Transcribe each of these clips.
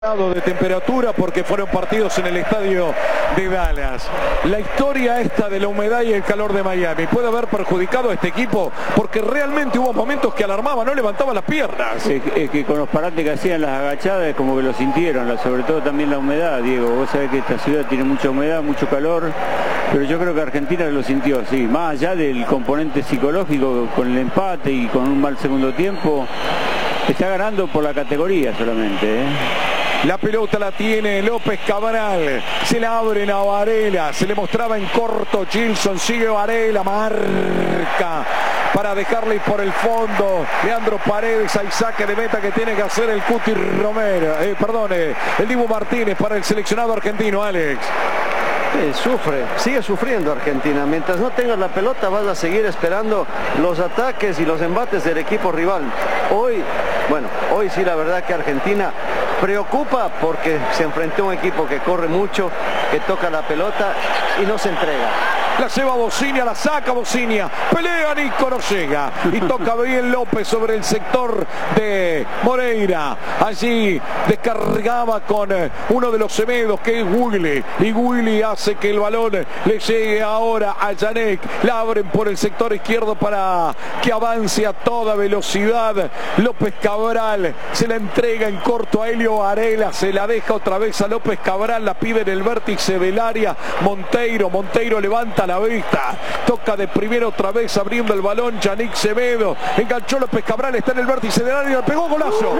De temperatura porque fueron partidos en el estadio de Dallas. La historia esta de la humedad y el calor de Miami puede haber perjudicado a este equipo porque realmente hubo momentos que alarmaba, no levantaba las piernas. Es que con los parates que hacían las agachadas como que lo sintieron, sobre todo también la humedad, Diego. Vos sabés que esta ciudad tiene mucha humedad, mucho calor, pero yo creo que Argentina lo sintió, sí, más allá del componente psicológico con el empate y con un mal segundo tiempo, está ganando por la categoría solamente, La pelota la tiene López Cabral, se la abren a Varela, se le mostraba en corto, Gilson sigue Varela, marca para dejarle por el fondo, Leandro Paredes, hay saque de meta que tiene que hacer el Cuti Romero, el Dibu Martínez para el seleccionado argentino, Alex. Sigue sufriendo Argentina. Mientras no tengas la pelota vas a seguir esperando los ataques y los embates del equipo rival. Hoy sí, la verdad que Argentina preocupa porque se enfrentó a un equipo que corre mucho, que toca la pelota y no se entrega. La lleva Bocinia, la saca Bocinia, pelea Nico, no llega y toca bien López sobre el sector de Moreira. Allí descargaba con uno de los Semedos que es Willy, y Willy hace que el balón le llegue ahora a Yanek. La abren por el sector izquierdo para que avance a toda velocidad. López Cabral se la entrega en corto a Helio Varela, se la deja otra vez a López Cabral, la pide en el vértice del área Monteiro levanta la vista, toca de primero otra vez abriendo el balón Yannick Semedo, enganchó López Cabral, está en el vértice del área, pegó golazo.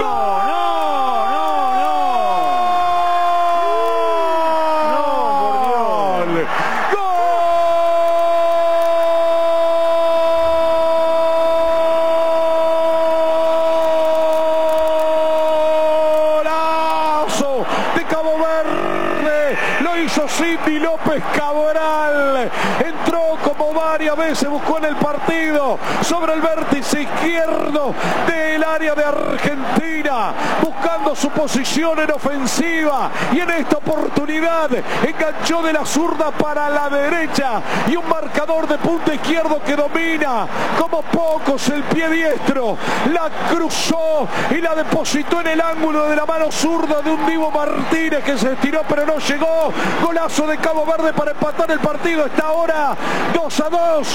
Cindy López Cabral entró como varias veces, buscó en el partido sobre el vértice izquierdo del área de Argentina, buscando su posición en ofensiva, y en esta oportunidad enganchó de la zurda para la derecha, y un marcador de punta izquierdo que domina como pocos el pie diestro, la cruzó y la depositó en el ángulo de la mano zurda de un Dibu Martínez que se estiró pero no llegó. Golazo de Cabo Verde para empatar el partido. Está ahora 2-2.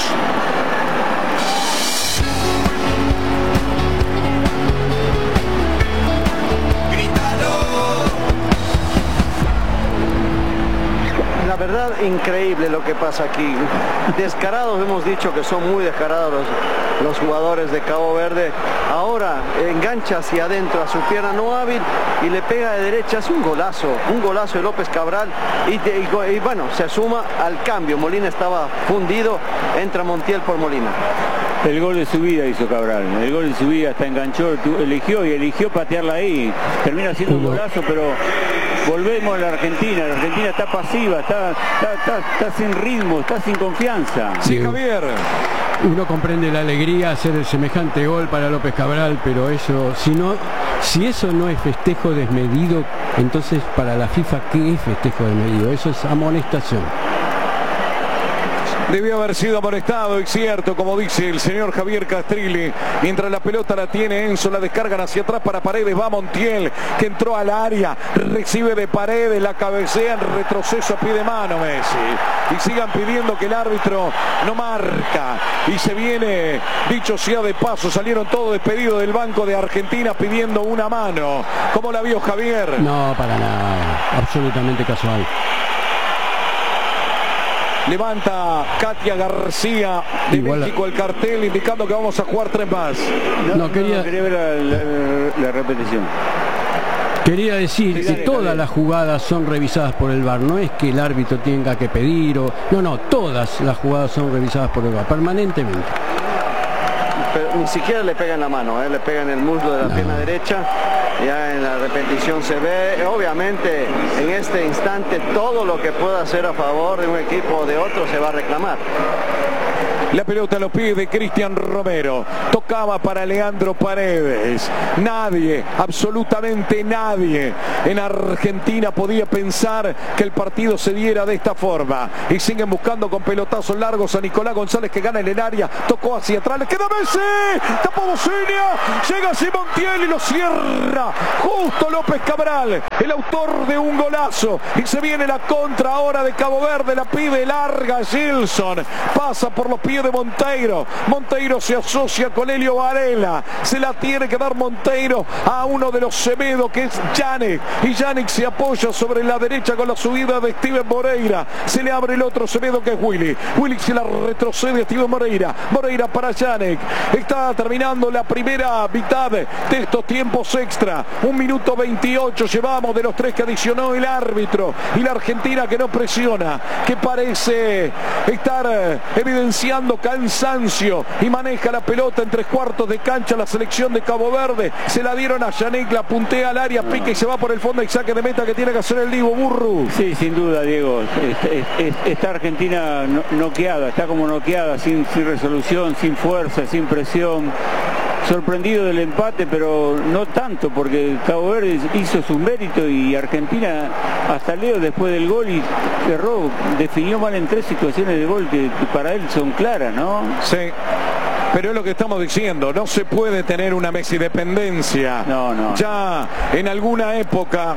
La verdad, increíble lo que pasa aquí. Descarados, hemos dicho que son muy descarados los jugadores de Cabo Verde. Ahora engancha hacia adentro a su pierna no hábil y le pega de derecha. Es un golazo de López Cabral y bueno, se suma al cambio. Molina estaba fundido, entra Montiel por Molina. El gol de su vida hizo Cabral, el gol de su vida, hasta enganchó, eligió patearla ahí, termina siendo un golazo, pero volvemos a la Argentina está pasiva, está sin ritmo, está sin confianza. Sí, Javier. Uno comprende la alegría de hacer el semejante gol para López Cabral, pero eso, si eso no es festejo desmedido, entonces para la FIFA, ¿qué es festejo desmedido? Eso es amonestación. Debió haber sido amonestado, es cierto, como dice el señor Javier Castrilli. Mientras la pelota la tiene Enzo, la descargan hacia atrás para Paredes, va Montiel, que entró al área, recibe de Paredes, la cabecean, retroceso a pie de mano Messi. Y sigan pidiendo que el árbitro no marca. Y se viene, dicho sea de paso, salieron todos despedidos del banco de Argentina pidiendo una mano. ¿Cómo la vio Javier? No, para nada, absolutamente casual. Levanta Katia García de México el cartel indicando que vamos a jugar 3 más. Quería ver la repetición. Quería decir que todas las jugadas son revisadas por el VAR. No es que el árbitro tenga que pedir todas las jugadas son revisadas por el VAR permanentemente. Pero ni siquiera le pega en la mano, le pega en el muslo de la pierna derecha. Ya en la repetición se ve, obviamente en este instante todo lo que pueda hacer a favor de un equipo o de otro se va a reclamar. La pelota a los pies de Cristian Romero. Tocaba para Leandro Paredes. Nadie, absolutamente nadie, en Argentina podía pensar que el partido se diera de esta forma. Y siguen buscando con pelotazos largos a Nicolás González, que gana en el área, tocó hacia atrás, le queda Messi, tapó Bocinia, llega Simontiel y lo cierra justo López Cabral, el autor de un golazo. Y se viene la contra ahora de Cabo Verde, la pide larga Gilson, pasa por los pies de Monteiro. Monteiro se asocia con Elio Varela, se la tiene que dar Monteiro a uno de los Semedo, que es Yannick, y Yannick se apoya sobre la derecha con la subida de Steven Moreira. Se le abre el otro Semedo, que es Willy se la retrocede a Steven Moreira para Yannick. Está terminando la primera mitad de estos tiempos extra, 1 minuto 28 llevamos de los 3 que adicionó el árbitro, y la Argentina que no presiona, que parece estar evidenciando cansancio y maneja la pelota en 3/4 de cancha. La selección de Cabo Verde se la dieron a Yannick, la puntea al área, pica y se va por el fondo y saque de meta que tiene que hacer el Divo Burru. Sí, sin duda, Diego. Esta Argentina noqueada, está como noqueada, sin resolución, sin fuerza, sin presión. Sorprendido del empate, pero no tanto, porque Cabo Verde hizo su mérito y Argentina, hasta Leo después del gol, y cerró, definió mal en 3 situaciones de gol que para él son claras, ¿no? Sí. Pero es lo que estamos diciendo, no se puede tener una Messi dependencia. No. Ya en alguna época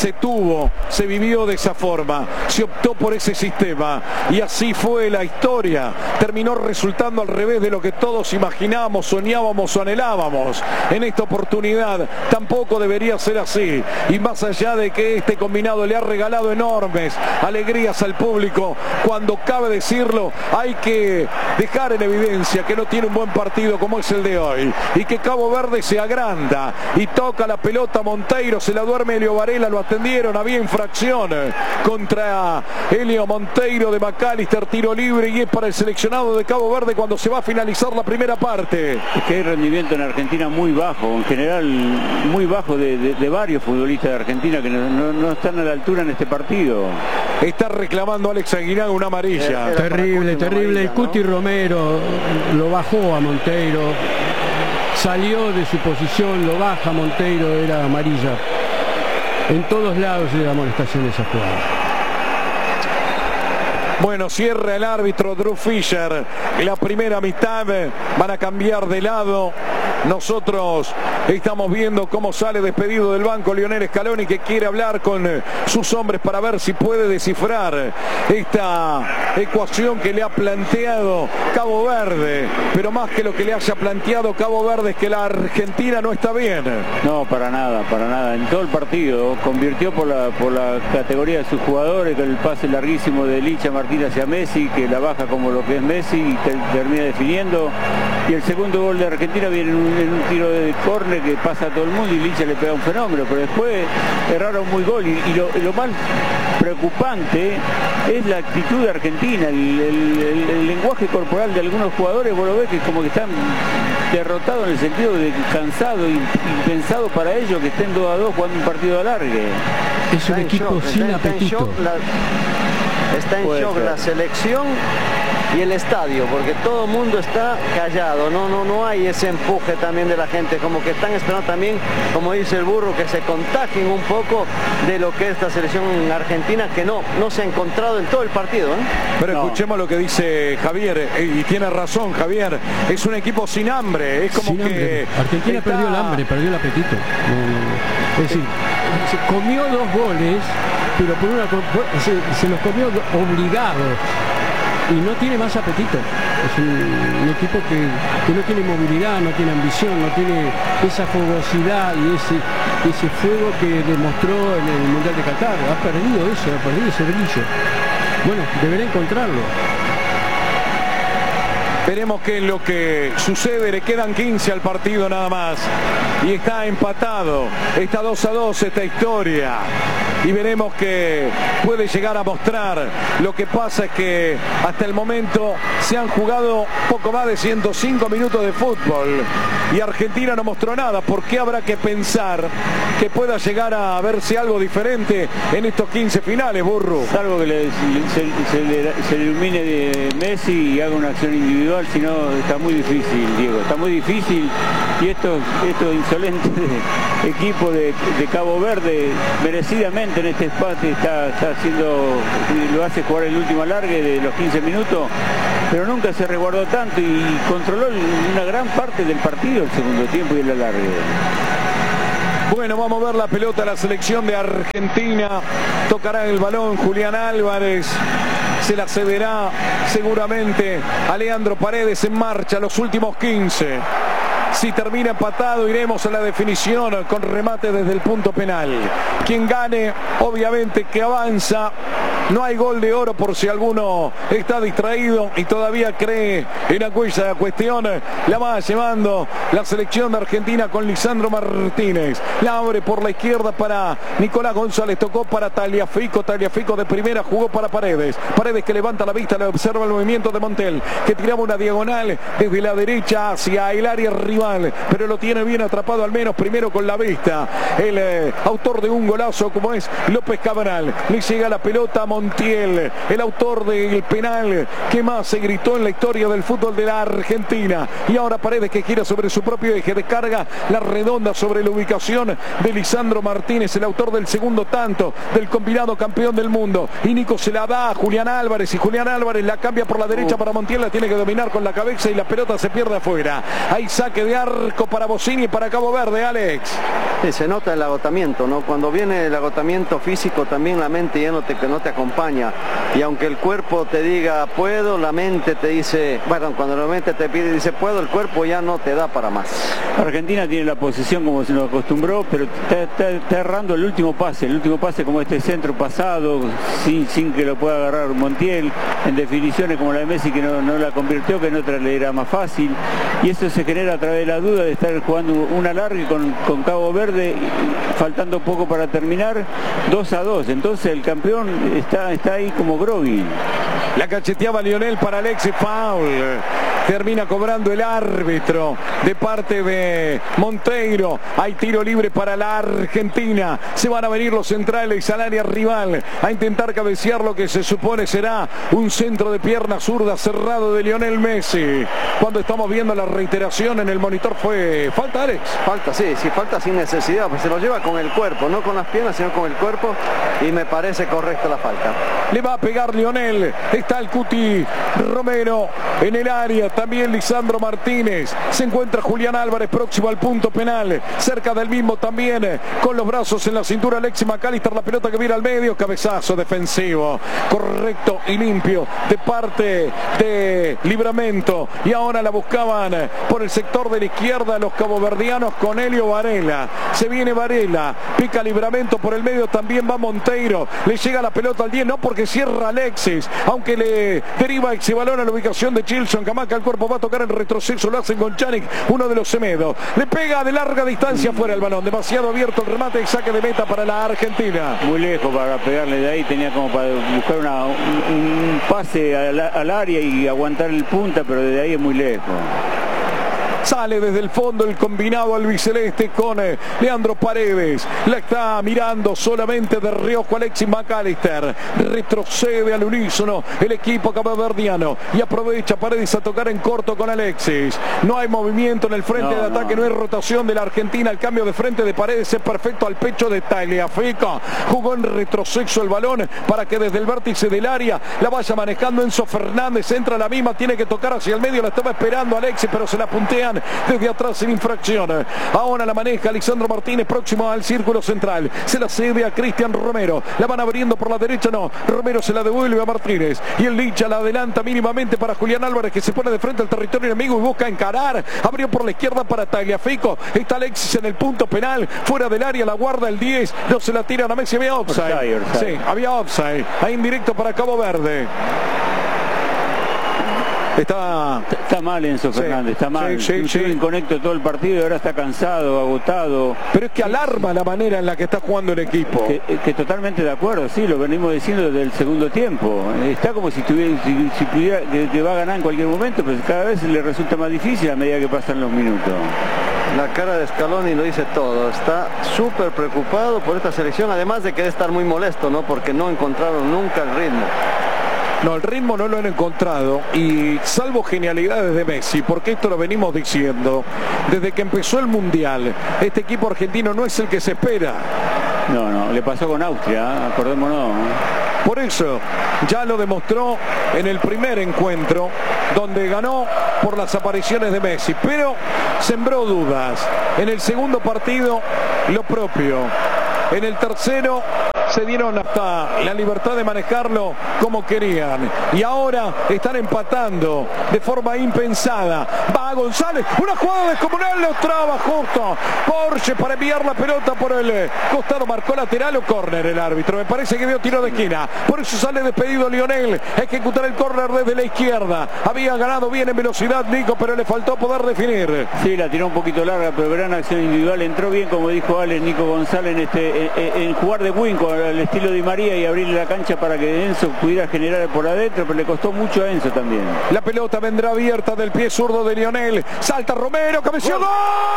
se vivió de esa forma, se optó por ese sistema y así fue la historia. Terminó resultando al revés de lo que todos imaginábamos, soñábamos o anhelábamos. En esta oportunidad tampoco debería ser así. Y más allá de que este combinado le ha regalado enormes alegrías al público, cuando cabe decirlo, hay que dejar en evidencia que no tiene un buen partido como es el de hoy, y que Cabo Verde se agranda y toca la pelota Monteiro, se la duerme Elio Varela, lo atendieron, había infracción contra Elio Monteiro de McAllister, tiro libre, y es para el seleccionado de Cabo Verde cuando se va a finalizar la primera parte. Es que hay rendimiento en Argentina muy bajo, en general muy bajo de varios futbolistas de Argentina que no están a la altura en este partido. Está reclamando Alex Aguinaga una amarilla. Terrible. El Cuti Romero lo bajó a Monteiro, salió de su posición, lo baja Monteiro, era amarilla. En todos lados era molestación esa jugada. Bueno, cierra el árbitro Drew Fisher. En la primera mitad van a cambiar de lado. Nosotros estamos viendo cómo sale despedido del banco Lionel Scaloni, que quiere hablar con sus hombres para ver si puede descifrar esta ecuación que le ha planteado Cabo Verde. Pero más que lo que le haya planteado Cabo Verde es que la Argentina no está bien. No, para nada. En todo el partido convirtió por la categoría de sus jugadores, con el pase larguísimo de Licha Martín hacia Messi, que la baja como lo que es Messi y termina definiendo. Y el segundo gol de Argentina viene en un tiro de córner que pasa a todo el mundo y Licha le pega un fenómeno, pero después erraron muy gol, y lo más preocupante es la actitud de Argentina, el lenguaje corporal de algunos jugadores. Vos lo ves que como que están derrotados en el sentido de cansado y pensado para ellos que estén 2-2 jugando un partido de alargue. Es un equipo sin apetito. Está en shock la selección y el estadio, porque todo el mundo está callado, no hay ese empuje también de la gente, como que están esperando también, como dice el Burro, que se contagien un poco de lo que es esta selección argentina, que no se ha encontrado en todo el partido, ¿eh? Pero escuchemos lo que dice Javier, y tiene razón Javier, es un equipo sin hambre, es como sin que hambre. Argentina perdió el hambre, perdió el apetito. Es decir, se comió 2 goles, pero se los comió obligados y no tiene más apetito. Es un equipo que no tiene movilidad, no tiene ambición, no tiene esa fogosidad y ese fuego que demostró en el Mundial de Qatar. Ha perdido ese brillo. Bueno, deberá encontrarlo. Veremos qué es lo que sucede. Le quedan 15 al partido nada más y está empatado, está 2-2 esta historia. y veremos que puede llegar a mostrar. Lo que pasa es que hasta el momento se han jugado poco más de 105 minutos de fútbol y Argentina no mostró nada. ¿Por qué habrá que pensar que pueda llegar a verse algo diferente en estos 15 finales, Burru? Salvo que se ilumine de Messi y haga una acción individual, si no está muy difícil, Diego, está muy difícil. Y estos insolentes equipos de Cabo Verde, merecidamente en este empate está haciendo, lo hace jugar el último alargue de los 15 minutos, pero nunca se resguardó tanto y controló una gran parte del partido el segundo tiempo y el alargue. Bueno, vamos a ver la pelota, la selección de Argentina. Tocará el balón Julián Álvarez. Se la cederá seguramente a Leandro Paredes. En marcha los últimos 15. Si termina empatado, iremos a la definición con remate desde el punto penal. Quien gane, obviamente que avanza. No hay gol de oro por si alguno está distraído y todavía cree en aquella cuestión. La va llevando la selección de Argentina con Lisandro Martínez. La abre por la izquierda para Nicolás González. Tocó para Tagliafico. Tagliafico de primera jugó para Paredes. Paredes que levanta la vista, le observa el movimiento de Montiel, que tiraba una diagonal desde la derecha hacia el área rival, pero lo tiene bien atrapado al menos primero con la vista. El autor de un golazo como es López Cabral. Le llega la pelota a Montiel, el autor del penal que más se gritó en la historia del fútbol de la Argentina. Y ahora Paredes que gira sobre su propio eje, descarga la redonda sobre la ubicación de Lisandro Martínez, el autor del segundo tanto del combinado campeón del mundo. Y Nico se la da a Julián Álvarez y Julián Álvarez la cambia por la derecha para Montiel, la tiene que dominar con la cabeza y la pelota se pierde afuera. Hay saque de arco para Bossini y para Cabo Verde, Alex. Sí, se nota el agotamiento, ¿no? Cuando viene el agotamiento físico también la mente ya no te acompaña. Y aunque el cuerpo te diga puedo, la mente te dice, bueno, cuando la mente te pide y dice puedo, el cuerpo ya no te da para más. Argentina tiene la posesión como se nos acostumbró, pero está errando el último pase como este centro pasado, sin que lo pueda agarrar Montiel, en definiciones como la de Messi que no la convirtió, que en otra le era más fácil, y eso se genera a través de la duda de estar jugando un alargue con Cabo Verde, faltando poco para terminar, 2-2, entonces el campeón está ahí como groggy. La cacheteaba Lionel para Alexis, foul. Termina cobrando el árbitro de parte de Monteiro. Hay tiro libre para la Argentina. Se van a venir los centrales al área rival a intentar cabecear lo que se supone será un centro de pierna zurda cerrado de Lionel Messi. Cuando estamos viendo la reiteración en el monitor fue falta, Alex. Falta, sí, falta sin necesidad, pues se lo lleva con el cuerpo, no con las piernas sino con el cuerpo, y me parece correcta la falta. Le va a pegar Lionel. Está el Cuti Romero en el área. También Lisandro Martínez. Se encuentra Julián Álvarez próximo al punto penal. Cerca del mismo también con los brazos en la cintura Alexis McAllister. La pelota que viene al medio. Cabezazo defensivo. Correcto y limpio de parte de Livramento. Y ahora la buscaban por el sector de la izquierda los caboverdianos con Helio Varela. Se viene Varela. Pica Livramento por el medio. También va Monteiro. Le llega la pelota al 10. No porque cierra Alexis. Aunque le deriva ese balón a la ubicación de Chilson. Camaca el cuerpo va a tocar en retroceso. Lo hacen con Chanik, uno de los Semedo. Le pega de larga distancia fuera el balón. Demasiado abierto el remate y saque de meta para la Argentina. Muy lejos para pegarle de ahí. Tenía como para buscar un pase al área y aguantar el punta, pero desde ahí es muy lejos. Sale desde el fondo el combinado albiceleste con Leandro Paredes. La está mirando solamente de reojo Alexis McAllister. Retrocede al unísono el equipo caboverdiano y aprovecha Paredes a tocar en corto con Alexis. No hay movimiento en el frente de ataque, no hay rotación de la Argentina. El cambio de frente de Paredes es perfecto al pecho de Tagliafico. Jugó en retroceso el balón para que desde el vértice del área la vaya manejando Enzo Fernández. Entra la misma, tiene que tocar hacia el medio. La estaba esperando Alexis, pero se la puntean desde atrás sin infracción. Ahora la maneja Lisandro Martínez próximo al círculo central. Se la cede a Cristian Romero. La van abriendo por la derecha, no. Romero se la devuelve a Martínez. Y el Licha la adelanta mínimamente para Julián Álvarez, que se pone de frente al territorio enemigo y busca encarar. Abrió por la izquierda para Tagliafico. Está Alexis en el punto penal. Fuera del área la guarda el 10. No se la tiran a Messi. Había offside. Sí, había offside. Ahí indirecto para Cabo Verde. Está mal Enzo Fernández, está mal. Estuvo inconecto todo el partido y ahora está cansado, agotado. Pero es que alarma la manera en la que está jugando el equipo. Que totalmente de acuerdo, sí, lo venimos diciendo desde el segundo tiempo. Está como si pudiera, que va a ganar en cualquier momento, pero cada vez le resulta más difícil a medida que pasan los minutos. La cara de Scaloni lo dice todo, está súper preocupado por esta selección, además de que debe estar muy molesto, ¿no? Porque no encontraron nunca el ritmo. No, el ritmo no lo han encontrado, y salvo genialidades de Messi, porque esto lo venimos diciendo desde que empezó el Mundial, este equipo argentino no es el que se espera. No, le pasó con Austria, acordémonos. Por eso ya lo demostró en el primer encuentro, donde ganó por las apariciones de Messi, pero sembró dudas. En el segundo partido lo propio. En el tercero se dieron hasta la libertad de manejarlo como querían. Y ahora están empatando de forma impensada. Va González, una jugada descomunal, lo traba justo Porsche para enviar la pelota por el costado. Marcó lateral o córner el árbitro. Me parece que dio tiro de esquina. Por eso sale despedido Lionel. Ejecutar el córner desde la izquierda. Había ganado bien en velocidad Nico, pero le faltó poder definir. Sí, la tiró un poquito larga, pero gran acción individual. Entró bien, como dijo Ale, Nico González, en jugar de wing al estilo de María y abrirle la cancha para que Enzo pudiera generar por adentro, pero le costó mucho a Enzo también. La pelota vendrá abierta del pie zurdo de Lionel. Salta Romero, cabeció, ¡gol!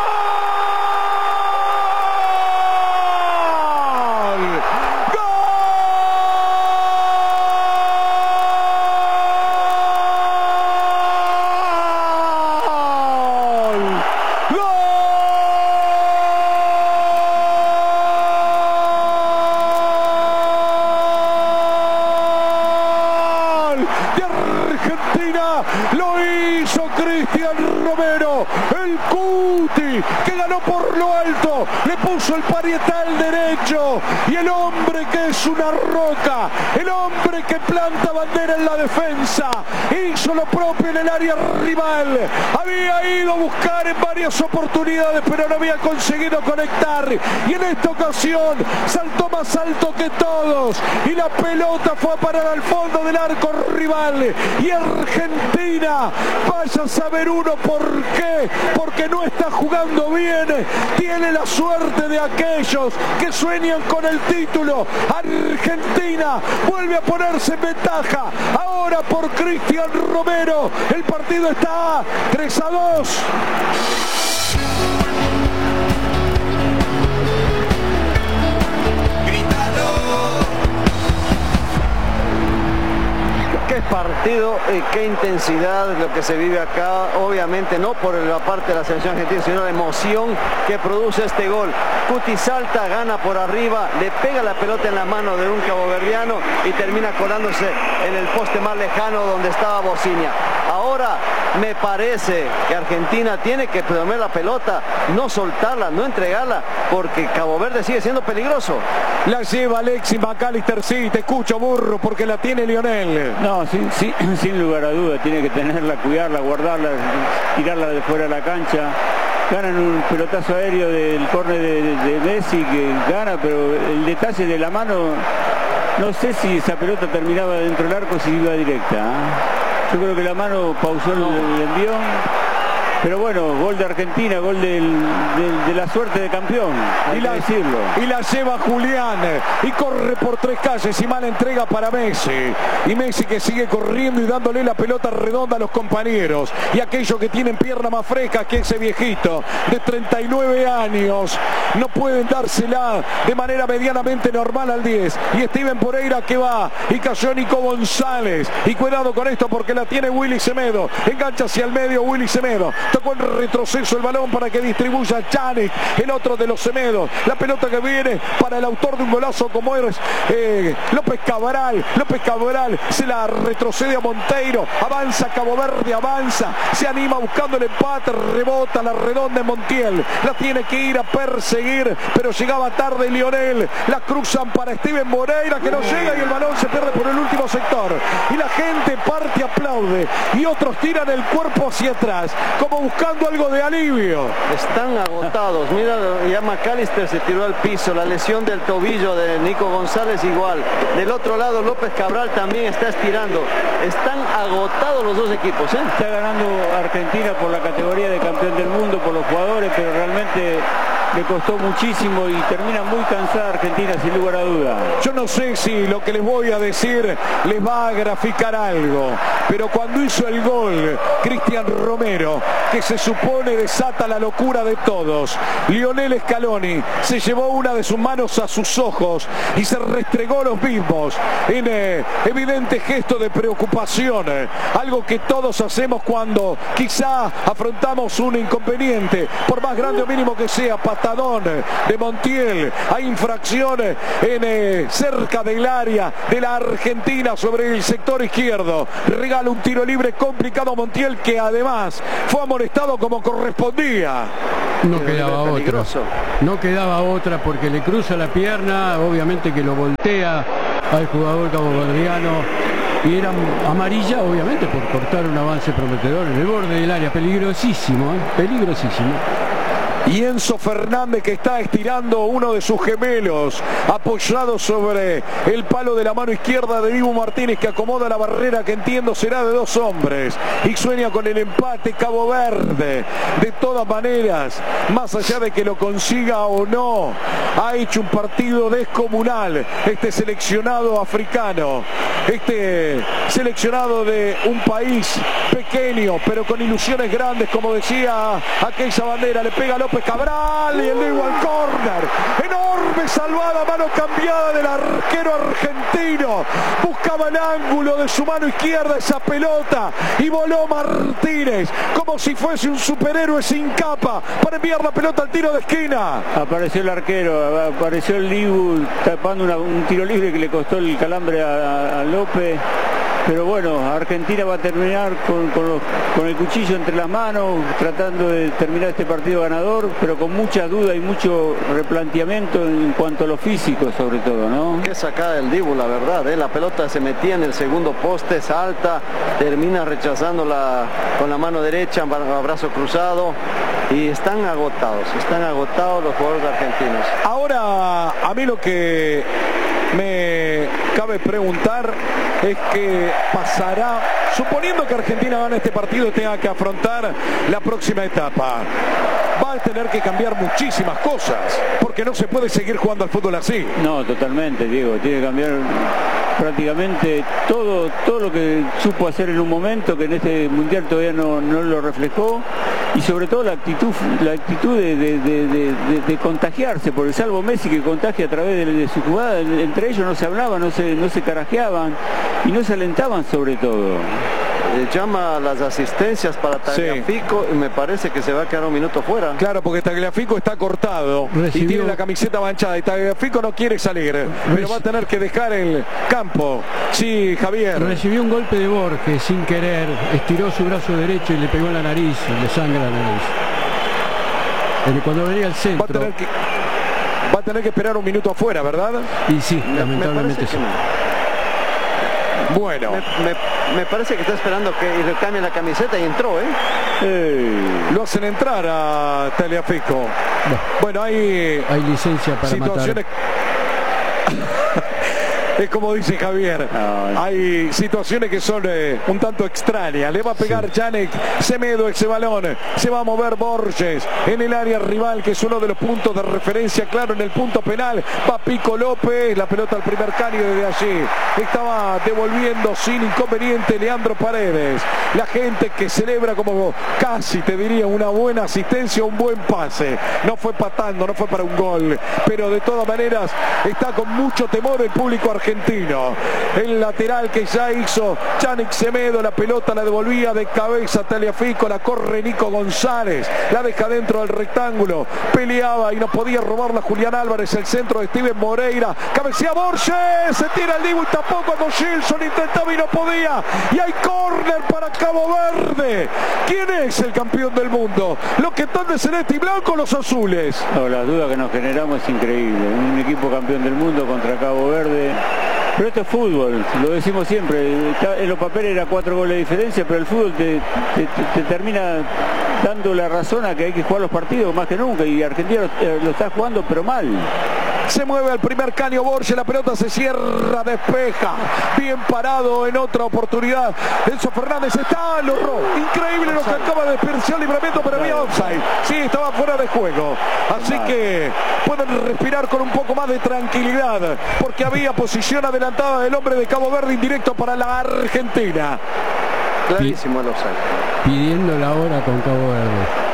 Lo hizo Cristian Romero, el Cuti, que ganó por lo alto, le puso el parietal derecho, y el hombre que es una roca, el hombre que planta bandera en la defensa, hizo lo propio en el área rival. Había ido a buscar en varias oportunidades, pero no había conseguido conectar, y en esta ocasión saltó más alto que todos, y la pelota fue a parar al fondo del arco rival, y Argentina, vaya a saber uno por qué, porque no está jugando bien, tiene la suerte de aquellos que sueñan con el título. Argentina vuelve a ponerse en ventaja, ahora por Cristian Romero. El partido está 3-2. Qué partido y qué intensidad lo que se vive acá, obviamente no por la parte de la selección argentina, sino la emoción que produce este gol. Cuti salta, gana por arriba, le pega la pelota en la mano de un caboverdiano y termina colándose en el poste más lejano donde estaba Bociña. Ahora me parece que Argentina tiene que poner la pelota, no soltarla, no entregarla, porque Cabo Verde sigue siendo peligroso. La lleva Alexis McAllister, sí, te escucho, burro, porque la tiene Lionel. No, sin lugar a duda, tiene que tenerla, cuidarla, guardarla, tirarla de fuera de la cancha. Ganan un pelotazo aéreo del córner de Messi, que gana, pero el detalle de la mano, no sé si esa pelota terminaba dentro del arco, si iba directa. Yo creo que la mano pausó el envión. Pero bueno, gol de Argentina, gol de la suerte de campeón, hay que decirlo. Y la lleva Julián, y corre por tres calles, y mala entrega para Messi. Y Messi que sigue corriendo y dándole la pelota redonda a los compañeros. Y aquellos que tienen pierna más fresca que ese viejito de 39 años, no pueden dársela de manera medianamente normal al 10. Y Steven Pereira que va, y cayó Nico González. Y cuidado con esto porque la tiene Willy Semedo. Engancha hacia el medio Willy Semedo. Tocó en retroceso el balón para que distribuya Yannick, el otro de los Semedos. La pelota que viene para el autor de un golazo como es López Cabral. López Cabral se la retrocede a Monteiro. Avanza Cabo Verde, avanza. Se anima buscando el empate. Rebota la redonda en Montiel. La tiene que ir a perseguir, pero llegaba tarde Lionel. La cruzan para Steven Moreira que no llega y el balón se pierde por el último sector. Y la gente parte, aplaude. Y otros tiran el cuerpo hacia atrás. Como como buscando algo de alivio. Están agotados. Mira, ya McAllister se tiró al piso. La lesión del tobillo de Nico González igual. Del otro lado López Cabral también está estirando. Están agotados los dos equipos, ¿eh? Está ganando Argentina por la categoría de campeón del mundo, por los jugadores, pero realmente le costó muchísimo y termina muy cansada Argentina, sin lugar a duda. Yo no sé si lo que les voy a decir les va a graficar algo, pero cuando hizo el gol Cristian Romero, que se supone desata la locura de todos, Lionel Scaloni se llevó una de sus manos a sus ojos y se restregó los mismos en evidente gesto de preocupación, algo que todos hacemos cuando quizá afrontamos un inconveniente, por más grande o mínimo que sea. Patadón de Montiel, hay infracciones cerca del área de la Argentina sobre el sector izquierdo, regala un tiro libre complicado a Montiel, que además fue amonestado como correspondía. No quedaba otra, no quedaba otra, porque le cruza la pierna, obviamente que lo voltea al jugador caboverdiano, y era amarilla obviamente por cortar un avance prometedor en el borde del área. Peligrosísimo, peligrosísimo. Y Enzo Fernández, que está estirando uno de sus gemelos, apoyado sobre el palo de la mano izquierda de Dibu Martínez, que acomoda la barrera, que entiendo será de dos hombres, y sueña con el empate Cabo Verde. De todas maneras, más allá de que lo consiga o no, ha hecho un partido descomunal este seleccionado africano, este seleccionado de un país pequeño pero con ilusiones grandes, como decía aquella bandera. Le pega López Cabral y el Dibu al córner. Enorme salvada, mano cambiada del arquero argentino. Buscaba el ángulo de su mano izquierda esa pelota y voló Martínez como si fuese un superhéroe sin capa para enviar la pelota al tiro de esquina. Apareció el arquero, apareció el Dibu tapando un tiro libre que le costó el calambre a López. Pero bueno, Argentina va a terminar con el cuchillo entre las manos, tratando de terminar este partido ganador, pero con mucha duda y mucho replanteamiento en cuanto a lo físico, sobre todo, ¿no? Qué sacada del Dibu, la verdad, ¿eh? La pelota se metía en el segundo poste, salta, termina rechazándola con la mano derecha, a brazo cruzado, y están agotados los jugadores argentinos. Ahora, a mí lo que me cabe preguntar es qué pasará, suponiendo que Argentina gane este partido y tenga que afrontar la próxima etapa. Va a tener que cambiar muchísimas cosas, porque no se puede seguir jugando al fútbol así. No, totalmente, Diego, tiene que cambiar prácticamente todo lo que supo hacer en un momento, que en este mundial todavía no lo reflejó, y sobre todo la actitud de contagiarse, porque salvo Messi, que contagia a través de su jugada, entre ellos no se hablaban, no se carajeaban y no se alentaban, sobre todo. Llama las asistencias para Tagliafico, y me parece que se va a quedar un minuto fuera. Claro, porque Tagliafico está cortado y tiene la camiseta manchada, y Tagliafico no quiere salir, pero va a tener que dejar el campo. Sí, Javier. Recibió un golpe de Borges sin querer, estiró su brazo derecho y le pegó en la nariz, le sangra la nariz. Cuando venía al centro. Va a tener que esperar un minuto afuera, ¿verdad? Y sí, lamentablemente sí. Bueno, me parece que está esperando que le cambie la camiseta y entró, lo hacen entrar a Tagliafico. Bueno, hay licencia para situaciones es como dice Javier, hay situaciones que son un tanto extrañas. Le va a pegar Yannick Semedo ese balón, se va a mover Borges en el área rival, que es uno de los puntos de referencia, claro, en el punto penal. Va Pico López, la pelota al primer caño, desde allí estaba devolviendo sin inconveniente Leandro Paredes. La gente que celebra como casi, te diría, una buena asistencia, un buen pase. No fue patando, no fue para un gol, pero de todas maneras está con mucho temor el público argentino. El lateral que ya hizo Yannick Semedo, la pelota la devolvía de cabeza Tagliafico, la corre Nico González, la deja dentro del rectángulo, peleaba y no podía robarla Julián Álvarez, el centro de Steven Moreira, cabecea Borges, se tira el Dibu y tapó cuando Gilson intentaba y no podía, y hay córner para Cabo Verde. ¿Quién es el campeón del mundo? ¿Los que están de celeste y blanco o los azules? No, la duda que nos generamos es increíble. Un equipo campeón del mundo contra Cabo Verde. Pero esto es fútbol, lo decimos siempre. En los papeles era 4 goles de diferencia, pero el fútbol te termina dando la razón a que hay que jugar los partidos más que nunca, y Argentina lo está jugando pero mal. Se mueve al primer caño Borges, la pelota se cierra, despeja, bien parado en otra oportunidad. Enzo Fernández está, lo erró. Increíble lo que acaba de desperdiciar el libramiento, pero había offside. Sí, estaba fuera de juego. Así que pueden respirar con un poco más de tranquilidad, porque había posición adelantada del hombre de Cabo Verde indirecto para la Argentina. Clarísimo el offside. Pidiendo la hora con Cabo Verde.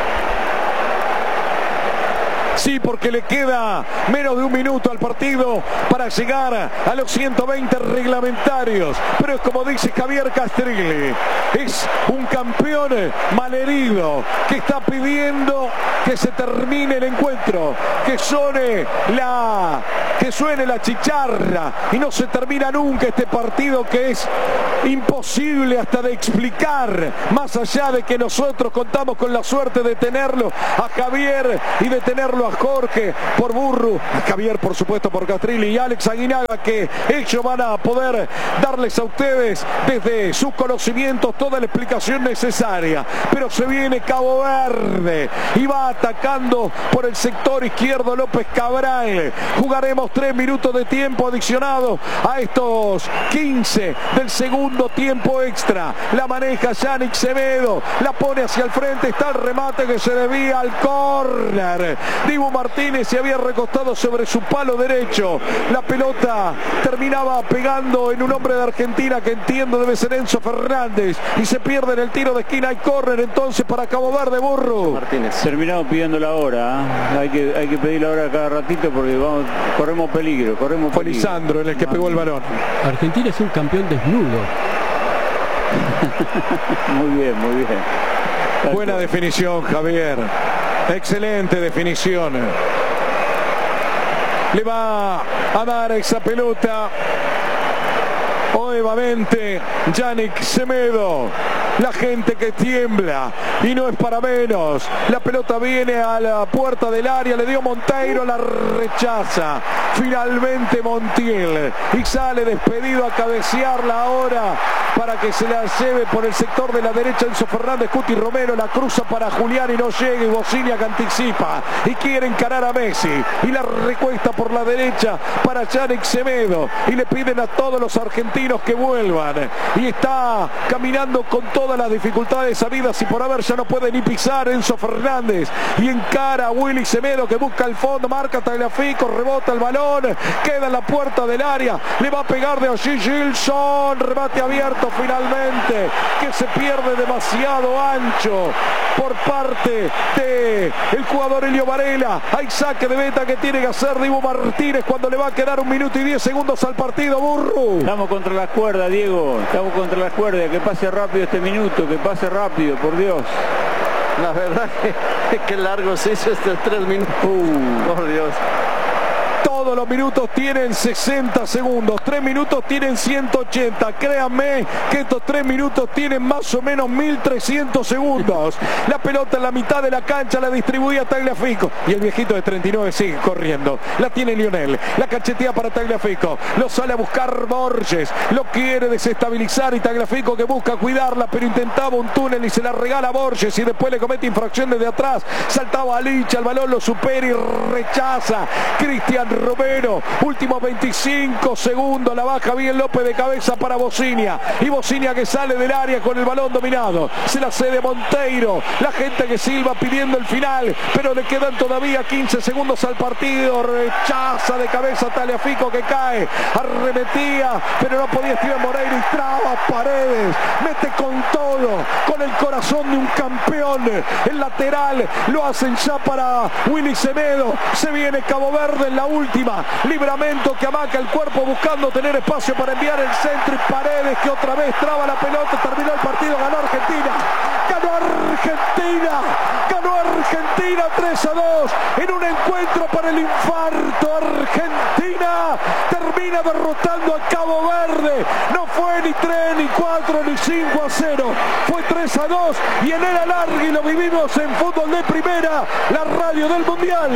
Sí, porque le queda menos de un minuto al partido para llegar a los 120 reglamentarios. Pero es como dice Javier Castrilli, es un campeón malherido que está pidiendo que se termine el encuentro, que suene la chicharra y no se termina nunca este partido, que es imposible hasta de explicar, más allá de que nosotros contamos con la suerte de tenerlo a Javier y de tenerlo a Jorge por Burru, a Javier por supuesto por Castrilli y Alex Aguinaga, que ellos van a poder darles a ustedes desde sus conocimientos toda la explicación necesaria. Pero se viene Cabo Verde y va atacando por el sector izquierdo López Cabral. Jugaremos 3 minutos de tiempo adicionado a estos 15 del segundo tiempo extra. La maneja Yannick Semedo, la pone hacia el frente, está el remate que se desvía al córner. Dibu Martínez se había recostado sobre su palo derecho. La pelota terminaba pegando en un hombre de Argentina que entiendo debe ser Enzo Fernández, y se pierde en el tiro de esquina. Hay córner entonces para Cabo Verde. Burru Martínez. Terminamos pidiendo la hora, ¿eh? Hay que pedir la hora cada ratito porque corremos peligro. Fue Lisandro en el que pegó el balón. Argentina es un campeón desnudo. Muy bien, muy bien. Buena definición, Javier. Excelente definición. Le va a dar esa pelota nuevamente Yannick Semedo. La gente que tiembla y no es para menos. La pelota viene a la puerta del área, le dio Monteiro, la rechaza finalmente Montiel y sale despedido a cabecearla ahora para que se la lleve por el sector de la derecha Enzo Fernández. Cuti Romero la cruza para Julián y no llega, y Bocinia que anticipa y quiere encarar a Messi y la recuesta por la derecha para Yannick Semedo, y le piden a todos los argentinos que vuelvan, y está caminando con todas las dificultades habidas y por haber, ya no puede ni pisar Enzo Fernández y encara a Willy Semedo que busca el fondo, marca Tagliafico, rebota el balón, queda en la puerta del área, le va a pegar de allí Gilson, remate abierto finalmente que se pierde demasiado ancho por parte de el jugador Elio Varela. Hay saque de meta que tiene que hacer Dibu Martínez cuando le va a quedar 1 minuto y 10 segundos al partido. Burru. Estamos contra la cuerda, Diego, estamos contra la cuerda, que pase rápido este minuto, que pase rápido, por Dios. La verdad que largo se hizo este 3 minutos. Por Dios. Todos los minutos tienen 60 segundos, 3 minutos tienen 180. Créanme que estos 3 minutos tienen más o menos 1300 segundos. La pelota en la mitad de la cancha la distribuía Tagliafico y el viejito de 39 sigue corriendo. La tiene Lionel, la cachetea para Tagliafico, lo sale a buscar Borges, lo quiere desestabilizar y Tagliafico que busca cuidarla, pero intentaba un túnel y se la regala a Borges y después le comete infracción desde atrás. Saltaba a Licha, el balón lo supera y rechaza Cristian Romero. Últimos 25 segundos, la baja bien López de cabeza para Bocinia, y Bocinia que sale del área con el balón dominado, se la cede Monteiro, la gente que silba pidiendo el final, pero le quedan todavía 15 segundos al partido. Rechaza de cabeza Tagliafico que cae, arremetía pero no podía Steven Moreira y traba Paredes, mete con todo, con el corazón de un campeón. El lateral lo hacen ya para Willy Semedo. Se viene Cabo Verde en la última, Libramento que amaca el cuerpo buscando tener espacio para enviar el centro, y Paredes que otra vez traba la pelota. Terminó el partido, ganó Argentina, ganó Argentina, ganó Argentina 3-2 en un encuentro para el infarto. Argentina termina derrotando a Cabo Verde. No fue ni 3, ni 4, ni 5-0, fue 3-2 y en el alargue lo vivimos en Fútbol de Primera, la radio del Mundial.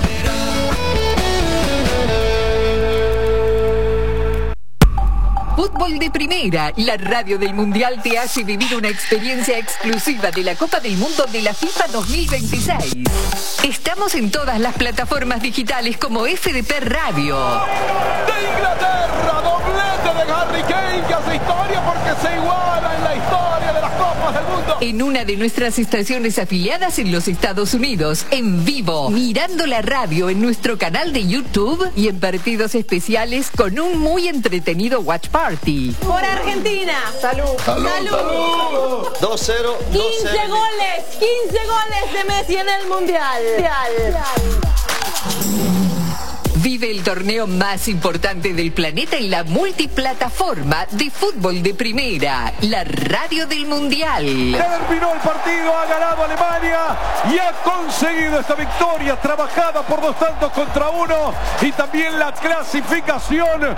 Fútbol Fútbol de Primera, la radio del Mundial te hace vivir una experiencia exclusiva de la Copa del Mundo de la FIFA 2026. Estamos en todas las plataformas digitales como FDP Radio. De Inglaterra, doblete de Harry Kane que hace historia porque se iguala en la historia de las Copas del Mundo. En una de nuestras estaciones afiliadas en los Estados Unidos, en vivo, mirando la radio en nuestro canal de YouTube y en partidos especiales con un muy entretenido watch party. Por Argentina. Salud. Salud. 2-0. 15 goles. 15 goles de Messi en el Mundial. Vive el torneo más importante del planeta en la multiplataforma de Fútbol de Primera, la radio del Mundial. Terminó el partido, ha ganado Alemania y ha conseguido esta victoria trabajada por 2-1 y también la clasificación.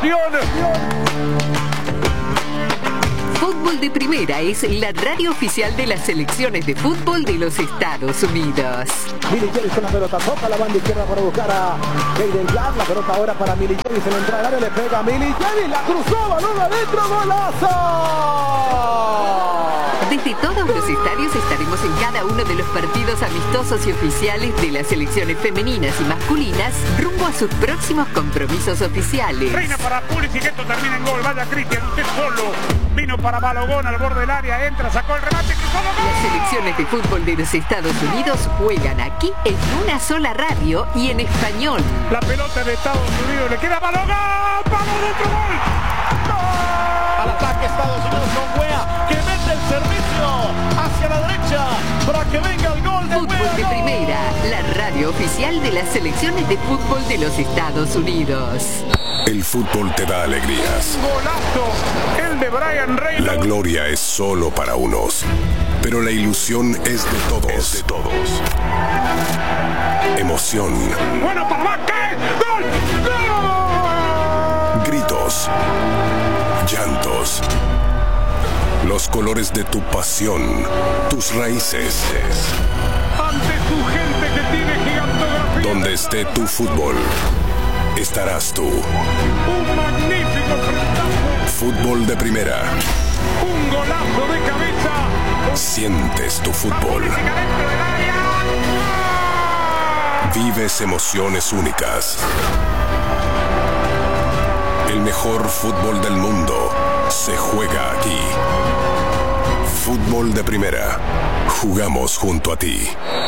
Fútbol de Primera es la radio oficial de las selecciones de fútbol de los Estados Unidos. Milicevic con la pelota, toca la banda izquierda para buscar a Hayden Clark, la pelota ahora para Milicevic, se le entra al área, le pega a Milicevic, la cruzó, balón adentro, golazo. Desde todos los estadios estaremos en cada uno de los partidos amistosos y oficiales de las selecciones femeninas y masculinas rumbo a sus próximos compromisos oficiales. Reina para Pulisic, esto termina en gol, vaya Cristian, usted solo. Vino para Balogón al borde del área, entra, sacó el remate, cruzó la gol. Las selecciones de fútbol de los Estados Unidos juegan aquí en una sola radio y en español. La pelota de Estados Unidos, le queda Balogón, ¡vamos dentro, gol! Al ataque Estados Unidos con Weah, que mete el servicio hacia la derecha para que venga el gol de Fútbol de Primera, la radio oficial de las selecciones de fútbol de los Estados Unidos. El fútbol te da alegrías. Golazo, el de Brian Reynolds. La gloria es solo para unos, pero la ilusión es de todos. Emoción. Bueno, para Vázquez, gol, gol. Gritos. Llantos. Los colores de tu pasión, tus raíces. Ante tu gente que tiene gigantografía. Donde esté tu fútbol, estarás tú. Un magnífico frentazo. Fútbol de Primera. Un golazo de cabeza. Sientes tu fútbol. Vives emociones únicas. El mejor fútbol del mundo se juega aquí. Fútbol de Primera. Jugamos junto a ti.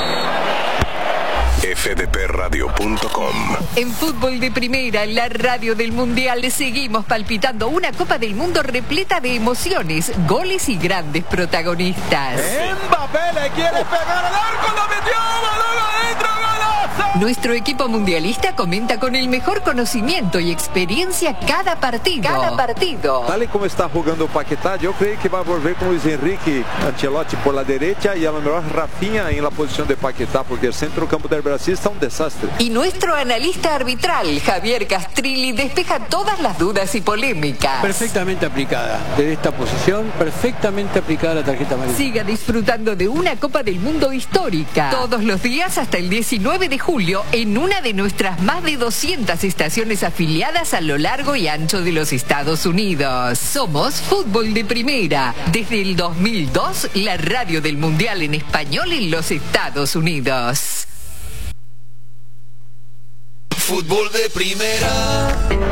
fdpradio.com. En Fútbol de Primera, la radio del Mundial, seguimos palpitando una Copa del Mundo repleta de emociones, goles y grandes protagonistas. Mbappé le quiere pegar al arco, lo metió, balón adentro, golazo. Nuestro equipo mundialista comenta con el mejor conocimiento y experiencia cada partido. Tal y como está jugando Paquetá, yo creo que va a volver con Luis Enrique Ancelotti por la derecha y a lo mejor Rafinha en la posición de Paquetá, porque el centro campo del Brasil está un desastre. Y nuestro analista arbitral, Javier Castrilli, despeja todas las dudas y polémicas. Perfectamente aplicada. Desde esta posición, perfectamente aplicada la tarjeta amarilla. Siga disfrutando de una Copa del Mundo histórica. Todos los días hasta el 19 de julio en una de nuestras más de 200 estaciones afiliadas a lo largo y ancho de los Estados Unidos. Somos Fútbol de Primera. Desde el 2002, la radio del Mundial en español en los Estados Unidos. Fútbol de Primera.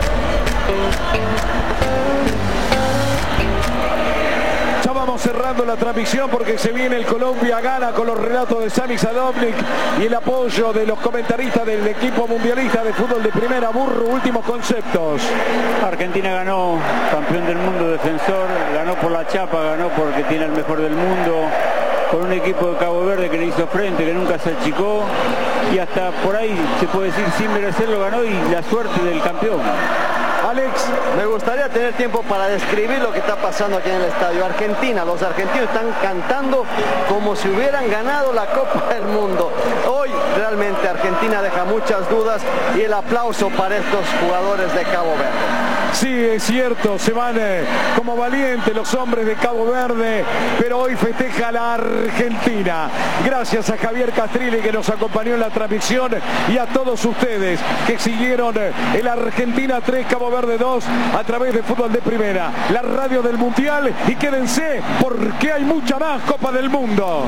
Ya vamos cerrando la transmisión porque se viene el Colombia-Gana con los relatos de Sami Sadovnik y el apoyo de los comentaristas del equipo mundialista de Fútbol de Primera. Burro, últimos conceptos. Argentina ganó, campeón del mundo, defensor, ganó por la chapa, ganó porque tiene el mejor del mundo, con un equipo de Cabo Verde que le hizo frente, que nunca se achicó y hasta por ahí se puede decir sin merecerlo ganó, y la suerte del campeón. Alex, me gustaría tener tiempo para describir lo que está pasando aquí en el estadio. Argentina, los argentinos están cantando como si hubieran ganado la Copa del Mundo. Hoy realmente Argentina deja muchas dudas y el aplauso para estos jugadores de Cabo Verde. Sí, es cierto, se van como valientes los hombres de Cabo Verde, pero hoy festeja la Argentina. Gracias a Javier Castrilli que nos acompañó en la transmisión y a todos ustedes que siguieron el Argentina 3, Cabo Verde Mejor de dos a través de Fútbol de Primera, la radio del Mundial, y quédense porque hay mucha más Copa del Mundo.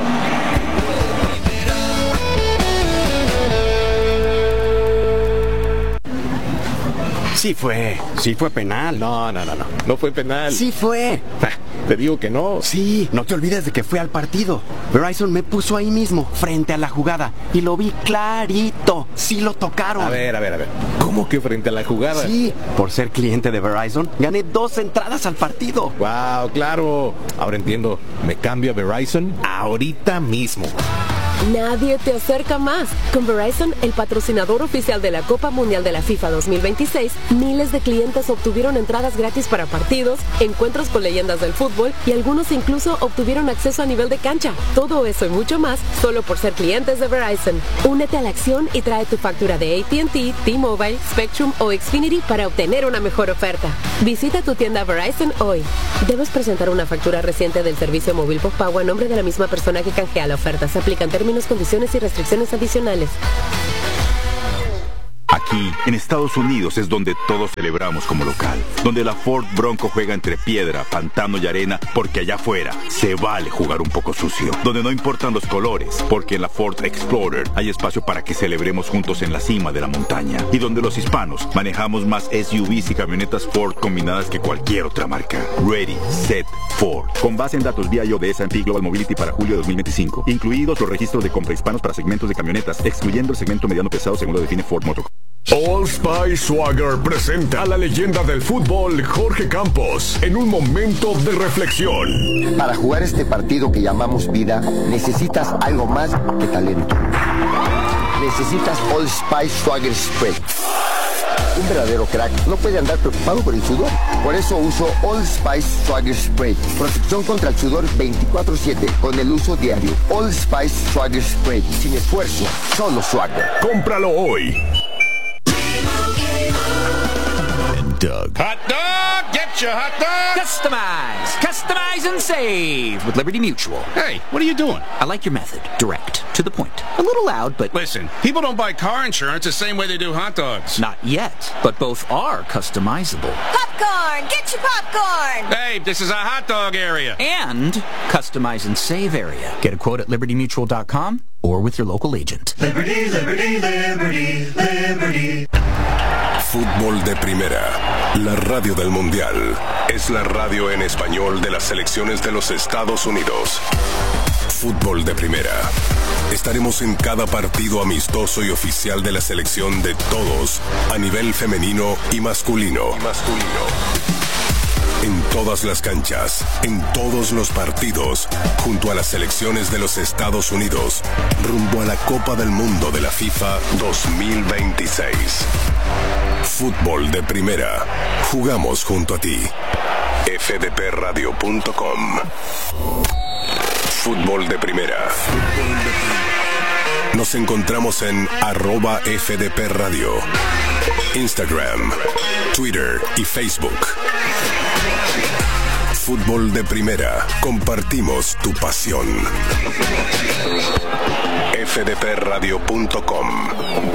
Sí fue penal. No fue penal. Sí fue. Te digo que no. Sí, no te olvides de que fui al partido. Verizon me puso ahí mismo, frente a la jugada, y lo vi clarito. Sí lo tocaron. A ver. ¿Cómo que frente a la jugada? Sí, por ser cliente de Verizon, gané 2 entradas al partido. Wow, claro. Ahora entiendo. Me cambio a Verizon ahorita mismo. Nadie te acerca más. Con Verizon, el patrocinador oficial de la Copa Mundial de la FIFA 2026, miles de clientes obtuvieron entradas gratis para partidos, encuentros con leyendas del fútbol y algunos incluso obtuvieron acceso a nivel de cancha. Todo eso y mucho más solo por ser clientes de Verizon. Únete a la acción y trae tu factura de AT&T, T-Mobile, Spectrum o Xfinity para obtener una mejor oferta. Visita tu tienda Verizon hoy. Debes presentar una factura reciente del servicio móvil postpago a nombre de la misma persona que canjea la oferta. Se aplican términos, condiciones y restricciones adicionales. Aquí, en Estados Unidos, es donde todos celebramos como local. Donde la Ford Bronco juega entre piedra, pantano y arena, porque allá afuera se vale jugar un poco sucio. Donde no importan los colores, porque en la Ford Explorer hay espacio para que celebremos juntos en la cima de la montaña. Y donde los hispanos manejamos más SUVs y camionetas Ford combinadas que cualquier otra marca. Ready, Set, Ford. Con base en datos BIO de S&P Global Mobility para julio de 2025. Incluidos los registros de compra hispanos para segmentos de camionetas, excluyendo el segmento mediano pesado según lo define Ford Motor. Old Spice Swagger presenta a la leyenda del fútbol Jorge Campos en un momento de reflexión. Para jugar este partido que llamamos vida, necesitas algo más que talento. Necesitas Old Spice Swagger Spray. Un verdadero crack no puede andar preocupado por el sudor. Por eso uso Old Spice Swagger Spray. Protección contra el sudor 24/7 con el uso diario. Old Spice Swagger Spray. Sin esfuerzo, solo swagger. Cómpralo hoy. Doug. Hot dog! Get your hot dog! Customize and save with Liberty Mutual. Hey, what are you doing? I like your method. Direct. To the point. A little loud, but... Listen, people don't buy car insurance the same way they do hot dogs. Not yet, but both are customizable. Popcorn! Get your popcorn! Hey, this is a hot dog area. And customize and save area. Get a quote at libertymutual.com or with your local agent. Liberty, liberty, liberty, liberty. Fútbol de Primera, la radio del Mundial. Es la radio en español de las selecciones de los Estados Unidos. Fútbol de Primera. Estaremos en cada partido amistoso y oficial de la selección de todos, a nivel femenino y masculino. En todas las canchas, en todos los partidos, junto a las selecciones de los Estados Unidos, rumbo a la Copa del Mundo de la FIFA 2026. Fútbol de Primera. Jugamos junto a ti. fdpradio.com. Fútbol de Primera. Nos encontramos en @FDPRadio, Instagram, Twitter y Facebook. Fútbol de Primera. Compartimos tu pasión. fdpradio.com.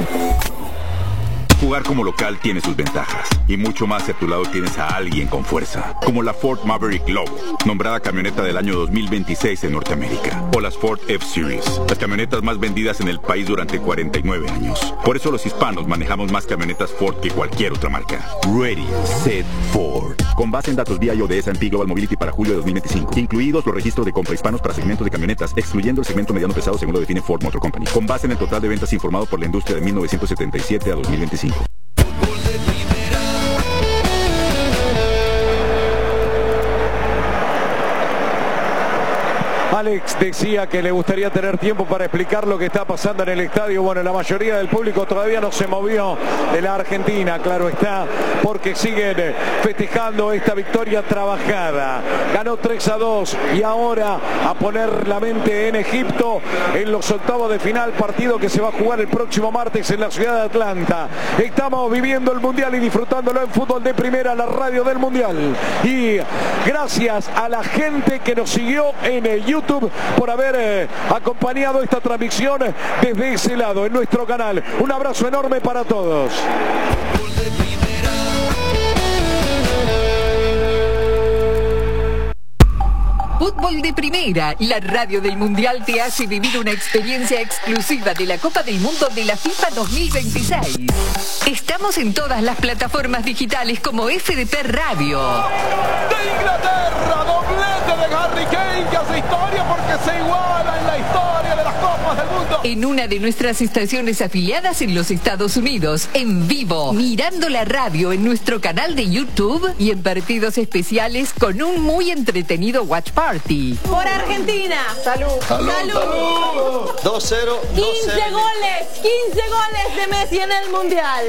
Jugar como local tiene sus ventajas, y mucho más si a tu lado tienes a alguien con fuerza, como la Ford Maverick Lobo, nombrada camioneta del año 2026 en Norteamérica, o las Ford F-Series, las camionetas más vendidas en el país durante 49 años. Por eso los hispanos manejamos más camionetas Ford que cualquier otra marca. Ready, Set, Ford. Con base en datos BIO de S&P Global Mobility para julio de 2025, incluidos los registros de compra hispanos para segmentos de camionetas, excluyendo el segmento mediano pesado según lo define Ford Motor Company, con base en el total de ventas informado por la industria de 1977 a 2025. Alex decía que le gustaría tener tiempo para explicar lo que está pasando en el estadio. Bueno, la mayoría del público todavía no se movió de la Argentina, claro está, porque siguen festejando esta victoria trabajada. Ganó 3-2 y ahora a poner la mente en Egipto en los octavos de final, partido que se va a jugar el próximo martes en la ciudad de Atlanta. Estamos viviendo el Mundial y disfrutándolo en Fútbol de Primera, la radio del Mundial. Y gracias a la gente que nos siguió en el YouTube por haber acompañado esta transmisión desde ese lado en nuestro canal. Un abrazo enorme para todos. Fútbol de Primera, la radio del Mundial te hace vivir una experiencia exclusiva de la Copa del Mundo de la FIFA 2026. Estamos en todas las plataformas digitales como FDP Radio. De Inglaterra, doblete de Harry Kane que hace historia porque se iguala en la historia de las Copas del Mundo. En una de nuestras estaciones afiliadas en los Estados Unidos, en vivo, mirando la radio en nuestro canal de YouTube y en partidos especiales con un muy entretenido watch party. Por Argentina. Salud. Salud. 2-0. 15 goles. 15 goles de Messi en el Mundial.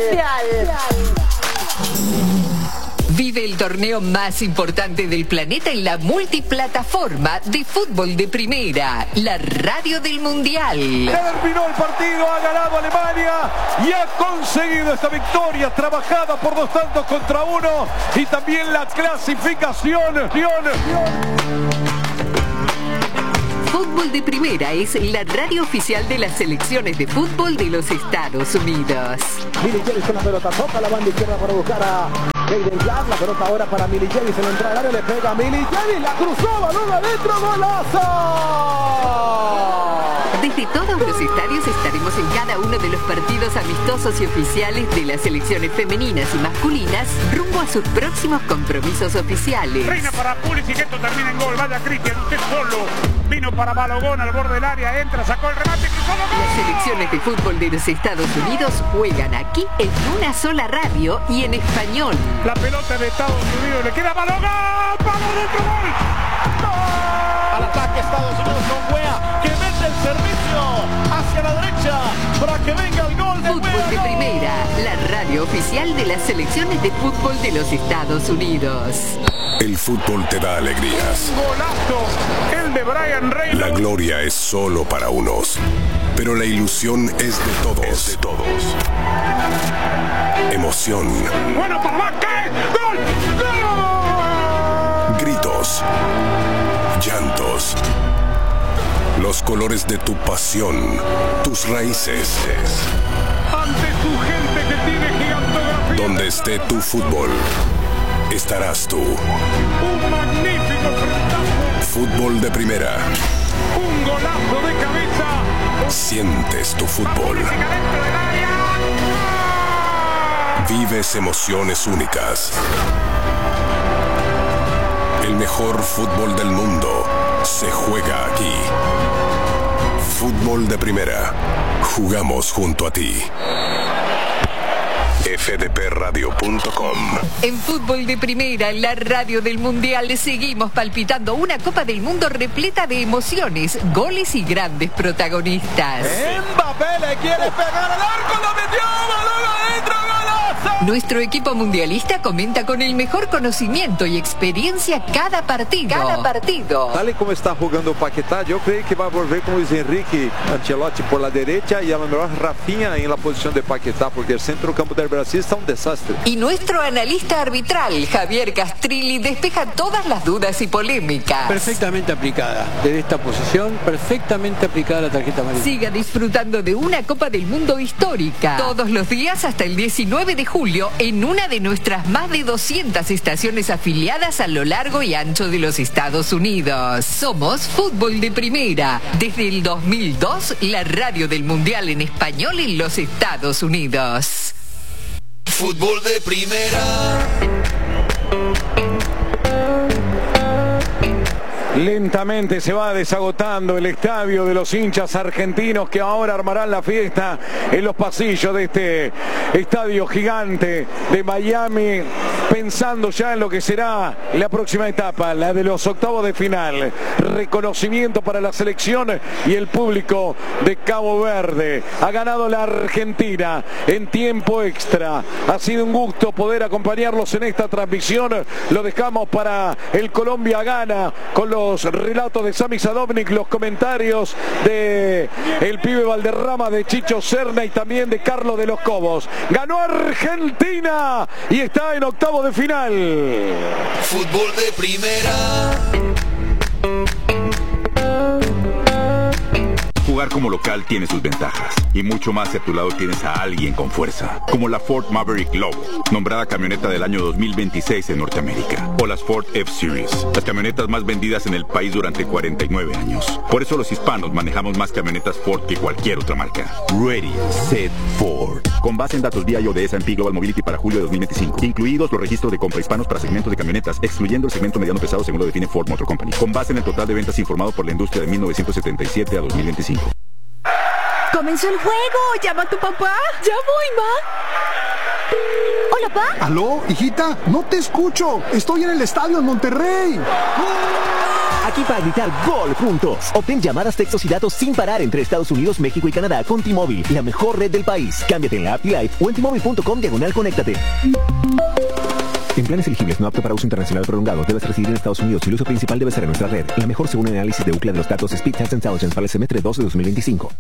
Vive el torneo más importante del planeta en la multiplataforma de Fútbol de Primera, la radio del Mundial. Terminó el partido, ha ganado Alemania y ha conseguido esta victoria trabajada por 2-1 y también la clasificación. Fútbol de Primera es la radio oficial de las selecciones de fútbol de los Estados Unidos. Milicevic con la pelota, toca la banda izquierda para buscar a Kayden Clark, la pelota ahora para Milicevic, se le entra al área, le pega a Milicevic, la cruzó, balón adentro, golazo. Desde todos los estadios estaremos en cada uno de los partidos amistosos y oficiales de las selecciones femeninas y masculinas rumbo a sus próximos compromisos oficiales. Reina para Pulisic, esto termina en gol. Vaya Cristian, usted solo. Vino para Balogón al borde del área, entra, sacó el remate, cruzó, ¡gol! Las selecciones de fútbol de los Estados Unidos juegan aquí en una sola radio y en español. La pelota de Estados Unidos le queda Balogón, ¡palo dentro, gol! Al ataque Estados Unidos con Weah, que mete el servicio hacia la derecha para que venga el gol de Fútbol de Primera, la radio oficial de las selecciones de fútbol de los Estados Unidos. El fútbol te da alegrías. Golazo, el de Brian Reynolds. La gloria es solo para unos, pero la ilusión es de todos. Emoción. Bueno, para ¿qué? ¡Gol! ¡Gol! Gritos. Llantos. Los colores de tu pasión, tus raíces. Ante tu gente que tiene gigantografía. Donde esté tu fútbol, estarás tú. Un magnífico frentazo. Fútbol de Primera. Un golazo de cabeza. Sientes tu fútbol. Vives emociones únicas. El mejor fútbol del mundo se juega aquí. Fútbol de Primera. Jugamos junto a ti. fdpradio.com. En Fútbol de Primera, la radio del Mundial, seguimos palpitando una Copa del Mundo repleta de emociones, goles y grandes protagonistas. Mbappé le quiere pegar al arco, lo metió, balón adentro, golazo. Nuestro equipo mundialista comenta con el mejor conocimiento y experiencia cada partido. Tal como está jugando Paquetá, yo creo que va a volver con Luis Enrique Ancelotti por la derecha y a lo mejor Rafinha en la posición de Paquetá, porque el centro campo del Brasil está un desastre. Y nuestro analista arbitral, Javier Castrilli, despeja todas las dudas y polémicas. Perfectamente aplicada. Desde esta posición, perfectamente aplicada la tarjeta amarilla. Siga disfrutando de una Copa del Mundo histórica. Todos los días hasta el 19 de julio en una de nuestras más de 200 estaciones afiliadas a lo largo y ancho de los Estados Unidos. Somos Fútbol de Primera. Desde el 2002, la radio del Mundial en español en los Estados Unidos. Fútbol de Primera. Lentamente se va desagotando el estadio de los hinchas argentinos que ahora armarán la fiesta en los pasillos de este estadio gigante de Miami, pensando ya en lo que será la próxima etapa, la de los octavos de final. Reconocimiento para la selección y el público de Cabo Verde. Ha ganado la Argentina en tiempo extra. Ha sido un gusto poder acompañarlos en esta transmisión. Lo dejamos para el Colombia gana con los relatos de Sami Sadovnik, los comentarios de el pibe Valderrama, de Chicho Serna y también de Carlos de los Cobos. Ganó Argentina y está en octavo de final. Fútbol de Primera. Jugar como local tiene sus ventajas y mucho más si a tu lado tienes a alguien con fuerza, como la Ford Maverick Lobo, nombrada camioneta del año 2026 en Norteamérica, o las Ford F-Series, las camionetas más vendidas en el país durante 49 años. Por eso los hispanos manejamos más camionetas Ford que cualquier otra marca. Ready, Set, Ford. Con base en datos DIO de S&P Global Mobility para julio de 2025, incluidos los registros de compra hispanos para segmentos de camionetas, excluyendo el segmento mediano pesado según lo define Ford Motor Company, con base en el total de ventas informado por la industria de 1977 a 2025. ¡Comenzó el juego! ¡Llama a tu papá! ¡Ya voy, ma! ¡Hola, pa! ¿Aló, hijita? No te escucho. Estoy en el estadio en Monterrey. Aquí para gritar gol juntos. Obtén llamadas, textos y datos sin parar entre Estados Unidos, México y Canadá con T-Mobile, la mejor red del país. Cámbiate en la app T-Life o en T-Mobile.com/conéctate. En planes elegibles no apto para uso internacional prolongado, debes residir en Estados Unidos y el uso principal debe ser en nuestra red. La mejor según el análisis de UCLA de los datos Speed Test Intelligence para el semestre 2 de 2025.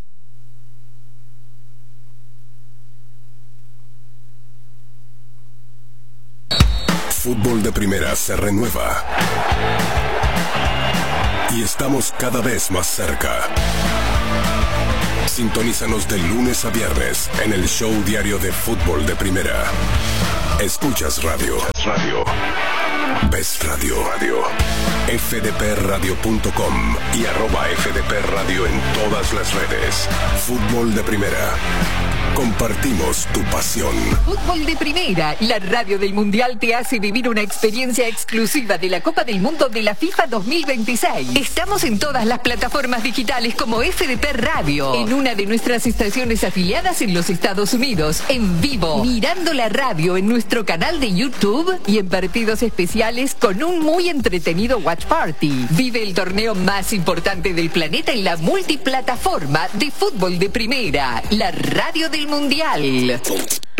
Fútbol de Primera se renueva. Y estamos cada vez más cerca. Sintonízanos de lunes a viernes en el show diario de Fútbol de Primera. Escuchas radio. Ves radio. fdpradio.com y @fdpradio en todas las redes. Fútbol de Primera. Compartimos tu pasión. Fútbol de Primera, la radio del Mundial te hace vivir una experiencia exclusiva de la Copa del Mundo de la FIFA 2026. Estamos en todas las plataformas digitales como FDP Radio, en una de nuestras estaciones afiliadas en los Estados Unidos, en vivo, mirando la radio en nuestro canal de YouTube y en partidos especiales con un muy entretenido Watch Party. Vive el torneo más importante del planeta en la multiplataforma de Fútbol de Primera, la radio del Mundial.